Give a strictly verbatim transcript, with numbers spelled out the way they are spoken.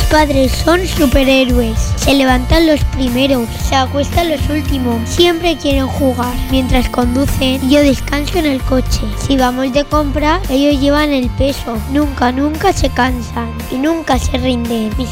padres son superhéroes. Se levantan los primeros, se acuestan los últimos. Siempre quieren jugar mientras conducen y yo descanso en el coche. Si vamos de compra, ellos llevan el peso. Nunca, nunca se cansan y nunca se rinden. Mis